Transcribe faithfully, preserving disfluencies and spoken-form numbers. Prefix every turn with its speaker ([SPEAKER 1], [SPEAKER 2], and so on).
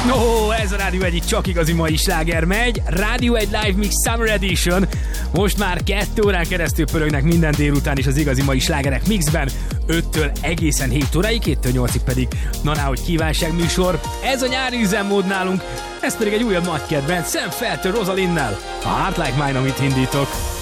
[SPEAKER 1] Ó, ez a Rádió egyik csak igazi mai sláger megy. Rádió egy Live Mix Summer Edition. Most már kettő órán keresztül pörögnek minden délután is az igazi mai slágerek mixben. öttől egészen hét óráig, héttől nyolcig pedig naná, hogy kívánság műsor. Ez a nyári üzemmód nálunk, ez pedig egy újabb nagy kedvenc, Sam Feltől Rosalinnel. A Heart Like Mine, amit indítok.